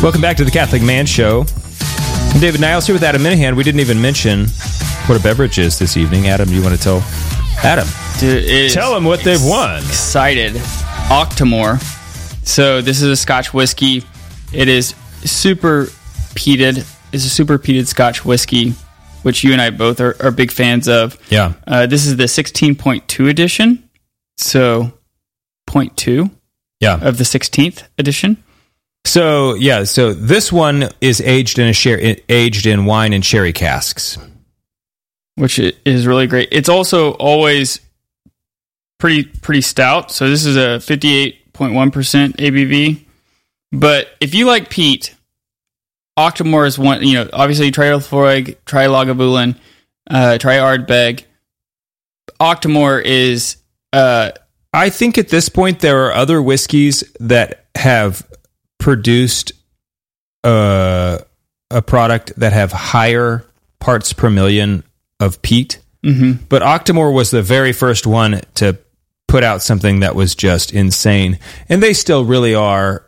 Welcome back to the Catholic Man Show. I'm David Niles here with Adam Minahan. We didn't even mention what a beverage is this evening. Adam, do you want to tell Adam? Dude, tell them what they've won. Excited. Octomore. So this is a Scotch whiskey. It is super peated. It's a super peated Scotch whiskey, which you and I both are big fans of. Yeah. This is the 16.2 edition. So 0.2 of the 16th edition. So this one is aged in wine and sherry casks, which is really great. It's also always pretty stout. So this is a 58.1% ABV. But if you like peat, Octomore is one. Obviously try Laphroaig, try Lagavulin, try Ardbeg. Octomore is. I think at this point there are other whiskeys that have produced a product that have higher parts per million of peat. Mm-hmm. But Octomore was the very first one to put out something that was just insane. And they still really are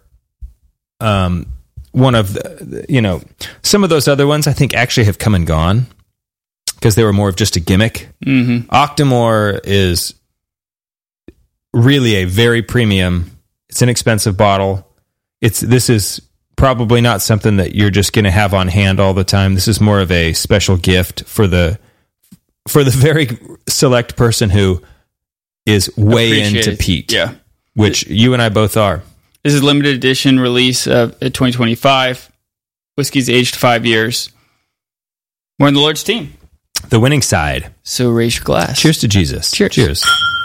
one of the, some of those other ones I think actually have come and gone because they were more of just a gimmick. Mm-hmm. Octomore is really a very premium, it's an expensive bottle. This is probably not something that you're just going to have on hand all the time. This is more of a special gift for the very select person who is way into peat. Yeah. Which you and I both are. This is limited edition release of 2025. Whiskey's aged 5 years. We're in the Lord's team. The winning side. So raise your glass. Cheers to Jesus. Cheers.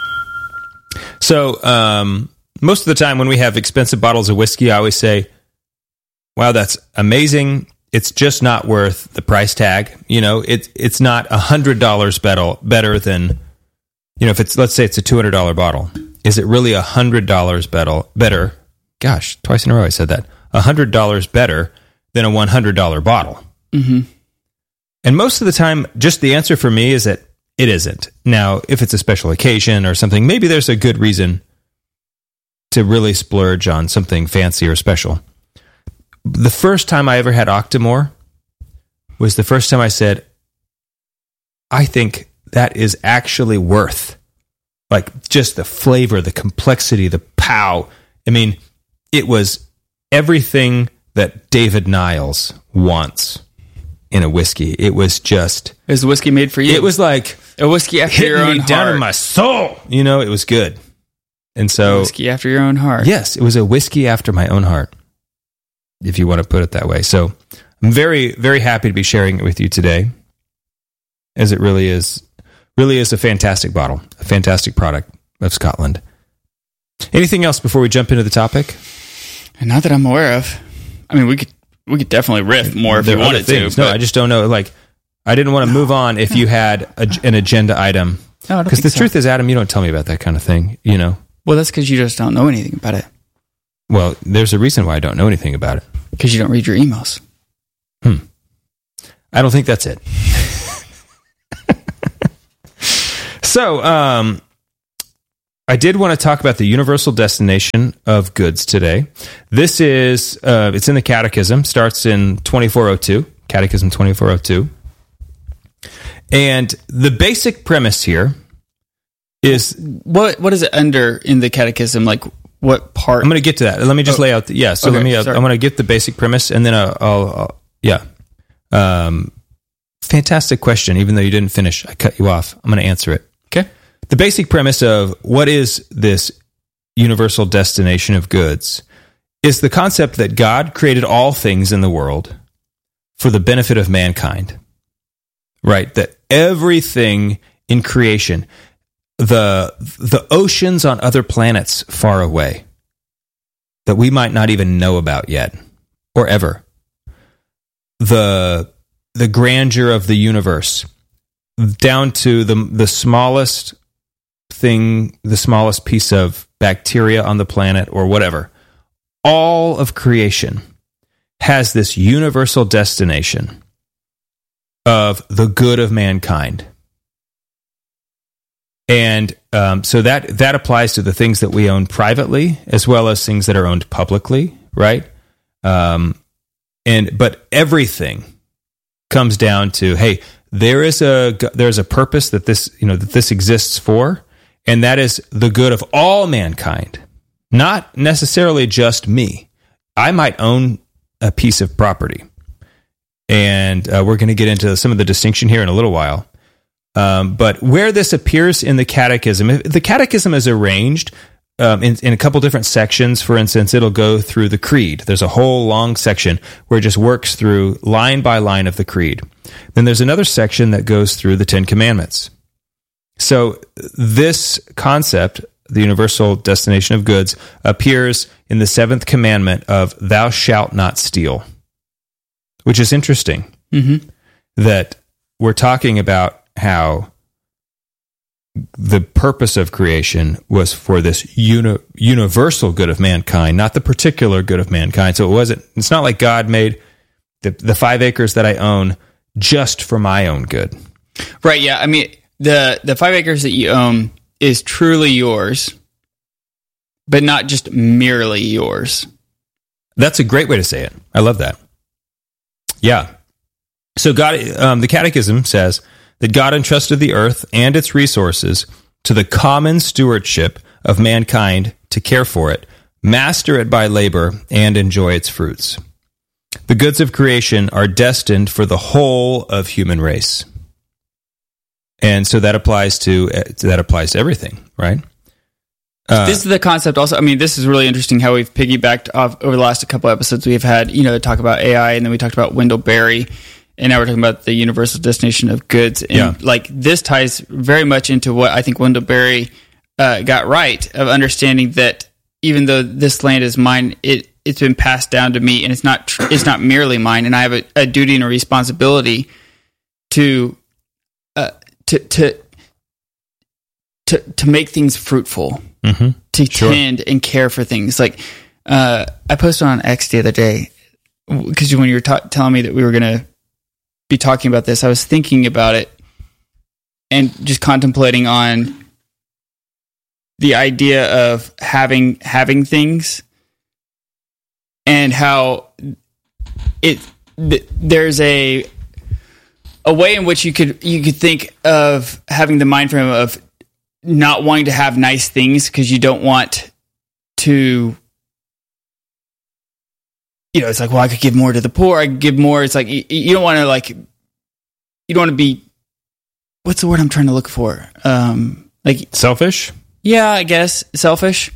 So, most of the time when we have expensive bottles of whiskey, I always say, wow, that's amazing. It's just not worth the price tag. It's not $100 better than, let's say it's a $200 bottle. Is it really $100 better? Gosh, twice in a row I said that. $100 better than a $100 bottle. Mm-hmm. And most of the time, just the answer for me is that it isn't. Now, if it's a special occasion or something, maybe there's a good reason to really splurge on something fancy or special. The first time I ever had Octomore was the first time I said, I think that is actually worth, like, just the flavor, the complexity, the pow. I mean, it was everything that David Niles wants in a whiskey. It was just... Is the whiskey made for you? It was like... a whiskey after your own heart. Down in my soul. It was good. And so... whiskey after your own heart. Yes, it was a whiskey after my own heart, if you want to put it that way. So I'm very, very happy to be sharing it with you today, as it really is a fantastic bottle, a fantastic product of Scotland. Anything else before we jump into the topic? Not that I'm aware of. I mean, we could definitely riff more if you wanted to. No, I just don't know. Like, I didn't want to move on if you had an agenda item. No, because the truth is, Adam, you don't tell me about that kind of thing, Well, that's because you just don't know anything about it. Well, there's a reason why I don't know anything about it. Because you don't read your emails. I don't think that's it. So, I did want to talk about the universal destination of goods today. This is, it's in the Catechism, starts in 2402, Catechism 2402. And the basic premise here is... What is it under in the Catechism? Like, what part? I'm going to get to that. Let me just lay out... I'm going to get the basic premise, and then I'll fantastic question. Even though you didn't finish, I cut you off. I'm going to answer it. Okay. The basic premise of what is this universal destination of goods is the concept that God created all things in the world for the benefit of mankind. Right? That everything in creation, the oceans on other planets far away that we might not even know about yet or ever, the grandeur of the universe, down to the smallest thing, the smallest piece of bacteria on the planet or whatever, all of creation has this universal destination of the good of mankind. And so that applies to the things that we own privately as well as things that are owned publicly, right? but everything comes down to, hey, there's a purpose that this exists for, and that is the good of all mankind, not necessarily just me. I might own a piece of property, and we're going to get into some of the distinction here in a little while. But where this appears in the Catechism, the Catechism is arranged in a couple different sections. For instance, it'll go through the Creed. There's a whole long section where it just works through line by line of the Creed. Then there's another section that goes through the Ten Commandments. So this concept, the universal destination of goods, appears in the seventh commandment of "Thou shalt not steal," which is interesting. Mm-hmm. That we're talking about how the purpose of creation was for this universal good of mankind, not the particular good of mankind. So it's not like God made the 5 acres that I own just for my own good. Right, yeah. I mean, the 5 acres that you own is truly yours, but not just merely yours. That's a great way to say it. I love that. Yeah. So God, the Catechism says that God entrusted the earth and its resources to the common stewardship of mankind to care for it, master it by labor, and enjoy its fruits. The goods of creation are destined for the whole of human race. And so that applies to everything, right? This is the concept also. I mean, this is really interesting how we've piggybacked off over the last couple episodes. We've had, talk about AI, and then we talked about Wendell Berry, and now we're talking about the universal destination of goods. And this ties very much into what I think Wendell Berry got right, of understanding that even though this land is mine, it's been passed down to me, and it's not merely mine, and I have a duty and a responsibility to make things fruitful, to tend and care for things. Like I posted on X the other day, because when you were telling me that we were going to be talking about this, I was thinking about it and just contemplating on the idea of having things, and how there's a way in which you could think of having the mind frame of not wanting to have nice things because you don't want to, it's like, well, I could give more to the poor, I could give more. It's like, you don't want to be, what's the word I'm trying to look for? Like selfish? Yeah, I guess selfish.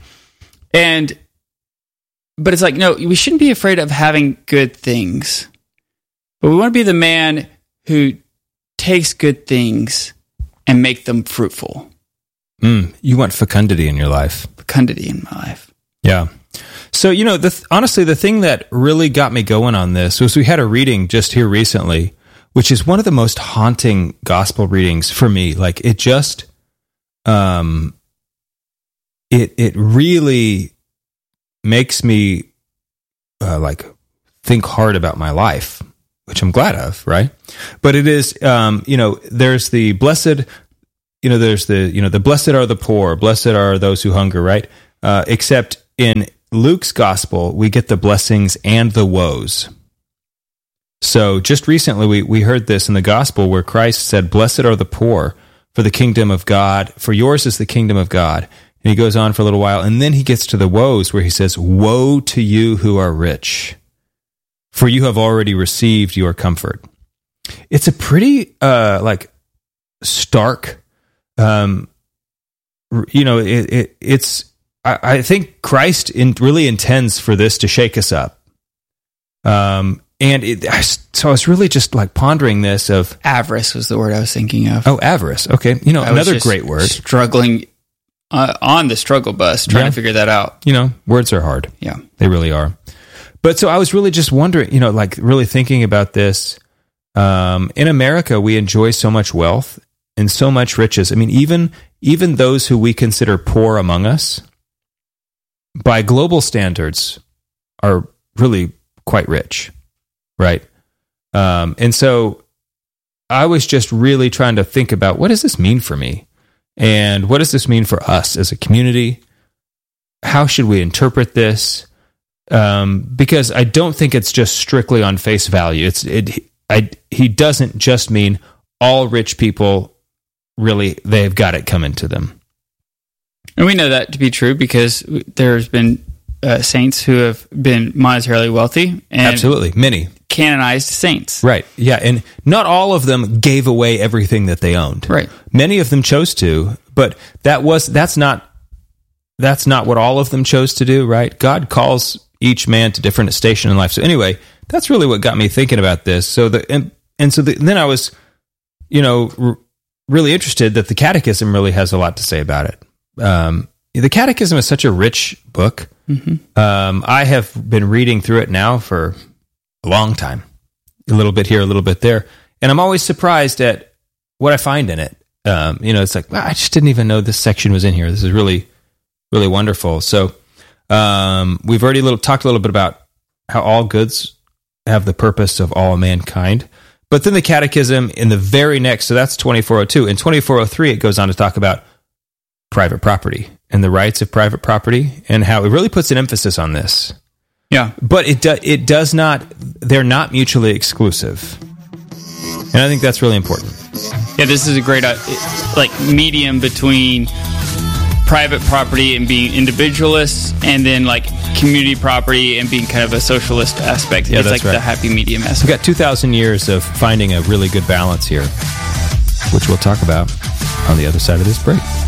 But it's like, no, we shouldn't be afraid of having good things, but we want to be the man who takes good things and make them fruitful. You want fecundity in your life. Fecundity in my life. Yeah. So, honestly, the thing that really got me going on this was we had a reading just here recently, which is one of the most haunting gospel readings for me. Like, it just, it really makes me, think hard about my life, which I'm glad of, right? But it is, there's the blessed, the blessed are the poor, blessed are those who hunger, right? Except in Luke's gospel, we get the blessings and the woes. So just recently, we heard this in the gospel where Christ said, "Blessed are the poor, for the kingdom of God, for yours is the kingdom of God." And he goes on for a little while, and then he gets to the woes where he says, "Woe to you who are rich, for you have already received your comfort." It's a pretty stark. It's. I think Christ really intends for this to shake us up. So I was really just like pondering this of avarice was the word I was thinking of. Oh, avarice. Okay, another great word. Struggling on the struggle bus, trying to figure that out. Words are hard. Yeah, they really are. But so I was really just wondering, really thinking about this. In America, we enjoy so much wealth and so much riches. I mean, even those who we consider poor among us, by global standards, are really quite rich, right? And so I was just really trying to think about, what does this mean for me? And what does this mean for us as a community? How should we interpret this? because I don't think it's just strictly on face value. He doesn't just mean all rich people really, they've got it coming to them. And we know that to be true because there's been saints who have been monetarily wealthy. And absolutely, many. Canonized saints. Right, yeah, and not all of them gave away everything that they owned. Right. Many of them chose to, but that's not what all of them chose to do, right? God calls each man to different station in life. So anyway, that's really what got me thinking about this. So then I was, really interested that the Catechism really has a lot to say about it. The Catechism is such a rich book. Mm-hmm. I have been reading through it now for a long time, a little bit here, a little bit there, and I'm always surprised at what I find in it. It's like, wow, I just didn't even know this section was in here. This is really, really wonderful. So we've already talked a little bit about how all goods have the purpose of all mankind. But then the Catechism in the very next, so that's 2402. In 2403, it goes on to talk about private property and the rights of private property and how it really puts an emphasis on this. Yeah. But it does not, they're not mutually exclusive. And I think that's really important. Yeah, this is a great medium between private property and being individualist, and then community property and being kind of a socialist aspect. Yeah, it's that's right. The happy medium aspect. We've got 2,000 years of finding a really good balance here, which we'll talk about on the other side of this break.